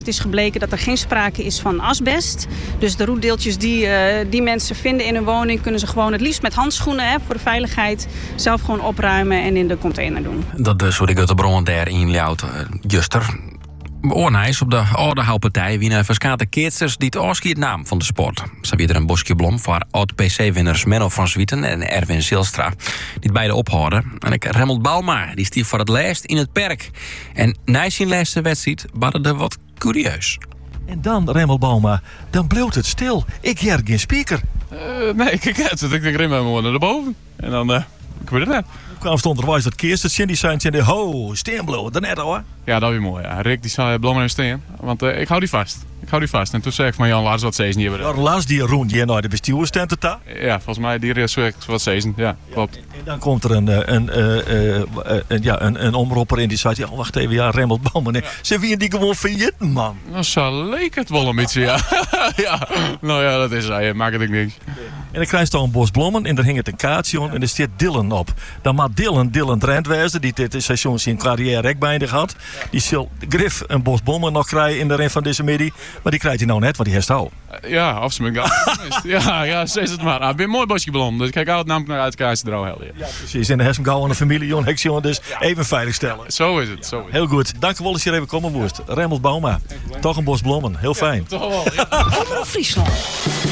Het is gebleken dat er geen sprake is van asbest. Dus de roetdeeltjes die mensen vinden in hun woning kunnen ze gewoon het liefst met handschoenen voor de veiligheid zelf gewoon opruimen en in de container doen. Dat is hoe de Göteborg daar in Ljout juster. Oornijs op de oude houtpartij winnen verskate keersters die het afschiet naam van de sport. Zo weer er een bosje blom voor oud-PC-winners Menno van Zwieten en Erwin Zilstra. Die het beide ophouden. En ik Remmelt Bauma, die stief voor het laatst in het park. En na zijn laatste wedstrijd waren er wat curieus. En dan, Remmelt Bauma, dan bleef het stil. Ik hoor geen speaker. Nee, ik kijk het. Ik denk Remmel gewoon naar boven. En dan, ik weet het net. Kwam stond onderwijs dat keersters die zijn ho, steenblow, daarnet hoor. Ja, dat weer mooi. Ja. Rick die zei blommen en steen. Want ik hou die vast. En toen zei ik van Jan, laat eens wat zezen hier. Ja, laatst die Roen die naar de bestuurstent ta. Ja, volgens mij die is wat zezen. Ja, klopt. En dan komt er een omroeper in die zei, ja, wacht even, ja, Remmelt Bauma. Nee. Ze wie die gewoon failliet, man. Nou, zo leek het wel een beetje, ja. Ja. Nou ja, dat is hij. Maakt het niks. En dan krijg je dan een bos blommen en daar hing het een kaartje aan en er staat Dylan op. Dan mag Dylan Drent wezen, die dit seizoen zijn carrière ook bijna gehad. Die zal Griff een bos blommen nog krijgen in de ren van deze middag. Maar die krijgt hij nou net, want die heeft al. Ja, absoluut. Ja, zeg het maar. Het is een mooi bosje blom, dus kijk altijd namelijk naar uit de kaartje er al. Ja, precies. En dan heeft hem gauw aan de familie, Jon, dus even veilig stellen. Zo is het. Heel goed. Dank u wel dat je er even komen woest. Remmelt Bauma. Toch een bos blommen. Heel fijn. Ja, toch wel. Ja. Friesland.